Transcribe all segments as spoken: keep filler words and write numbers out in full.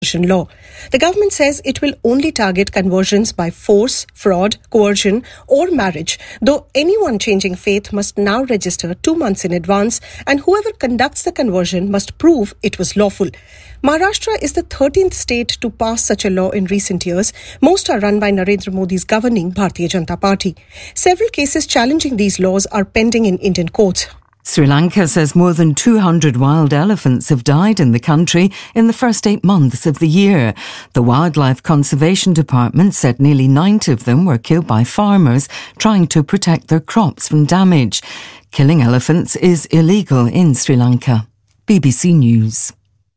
law. The government says it will only target conversions by force, fraud, coercion or marriage, though anyone changing faith must now register two months in advance and whoever conducts the conversion must prove it was lawful. Maharashtra is the thirteenth state to pass such a law in recent years. Most are run by Narendra Modi's governing Bharatiya Janata Party. Several cases challenging these laws are pending in Indian courts. Sri Lanka says more than two hundred wild elephants have died in the country in the first eight months of the year. The Wildlife Conservation Department said nearly ninety of them were killed by farmers trying to protect their crops from damage. Killing elephants is illegal in Sri Lanka. B B C News.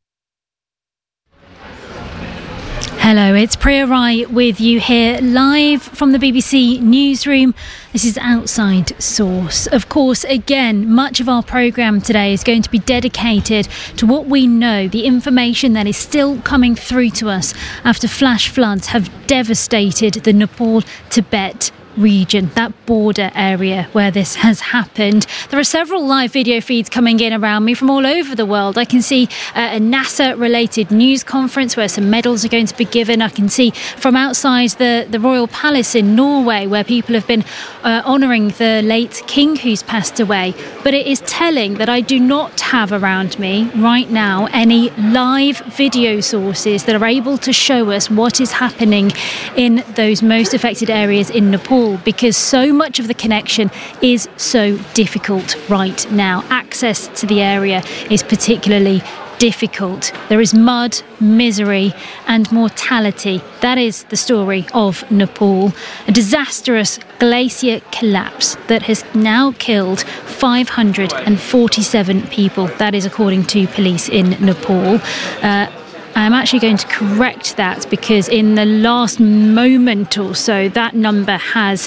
Hello, it's Priya Rai with you here live from the B B C newsroom. This is Outside Source. Of course, again, much of our programme today is going to be dedicated to what we know, the information that is still coming through to us after flash floods have devastated the Nepal-Tibet region, that border area where this has happened. There are several live video feeds coming in around me from all over the world. I can see uh, a NASA related news conference where some medals are going to be given. I can see from outside the, the Royal Palace in Norway where people have been uh, honouring the late king who's passed away. But it is telling that I do not have around me right now any live video sources that are able to show us what is happening in those most affected areas in Nepal, because so much of the connection is so difficult right now. Access to the area is particularly difficult. There is mud, misery and mortality. That is the story of Nepal. A disastrous glacier collapse that has now killed five hundred forty-seven people. That is according to police in Nepal. Uh, I'm actually going to correct that because in the last moment or so, that number has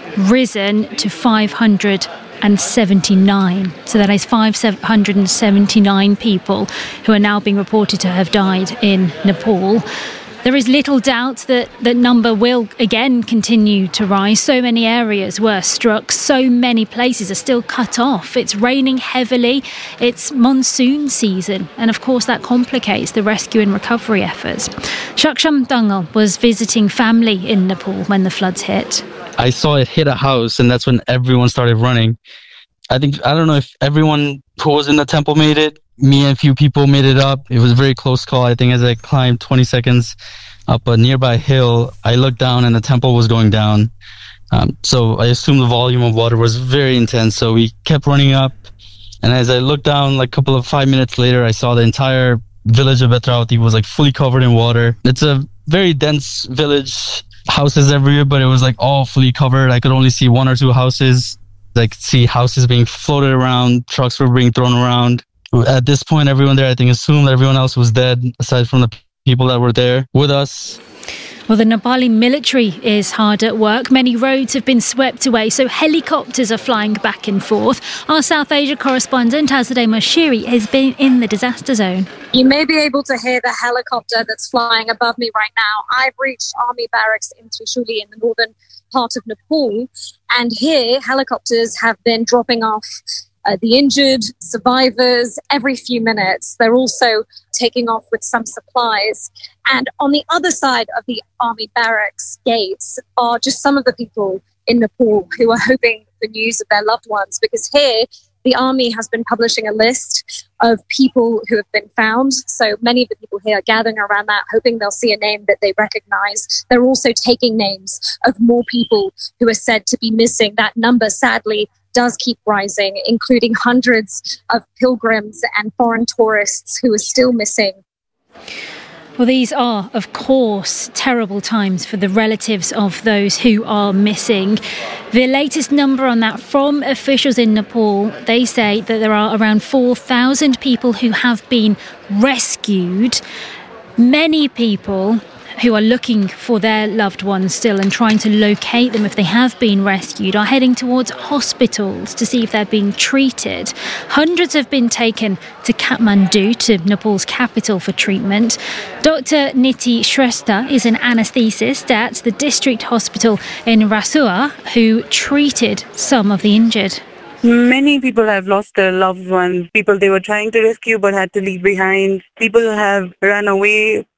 risen to five hundred seventy-nine. So that is five hundred seventy-nine people who are now being reported to have died in Nepal. There is little doubt that that number will again continue to rise. So many areas were struck. So many places are still cut off. It's raining heavily. It's monsoon season. And of course, that complicates the rescue and recovery efforts. Shaksham Dangal was visiting family in Nepal when the floods hit. I saw it hit a house, and that's when everyone started running. I think, I don't know if everyone who was in the temple made it. Me and a few people made it up. It was a very close call. I think as I climbed twenty seconds up a nearby hill, I looked down and the temple was going down. Um, so I assumed the volume of water was very intense. So we kept running up. And as I looked down, like a couple of five minutes later, I saw the entire village of Betravati was like fully covered in water. It's a very dense village, houses everywhere, but it was like all fully covered. I could only see one or two houses. I could see houses being floated around, trucks were being thrown around. At this point, everyone there, I think, assumed that everyone else was dead, aside from the people that were there with us. Well, the Nepali military is hard at work. Many roads have been swept away, so helicopters are flying back and forth. Our South Asia correspondent, Azadeh Moshiri, has been in the disaster zone. You may be able to hear the helicopter that's flying above me right now. I've reached army barracks in Trishuli in the northern part of Nepal, and here helicopters have been dropping off Uh, the injured, survivors, every few minutes. They're also taking off with some supplies. And on the other side of the army barracks gates are just some of the people in Nepal who are hoping for news of their loved ones, because here the army has been publishing a list of people who have been found. So many of the people here are gathering around that, hoping they'll see a name that they recognize. They're also taking names of more people who are said to be missing. That number, sadly, does keep rising, including hundreds of pilgrims and foreign tourists who are still missing. Well, these are, of course, terrible times for the relatives of those who are missing. The latest number on that from officials in Nepal, they say that there are around four thousand people who have been rescued. Many people who are looking for their loved ones still and trying to locate them if they have been rescued are heading towards hospitals to see if they're being treated. Hundreds have been taken to Kathmandu, to Nepal's capital, for treatment. Doctor Niti Shrestha is an anaesthetist at the district hospital in Rasua who treated some of the injured. Many people have lost their loved ones, people they were trying to rescue but had to leave behind. People have run away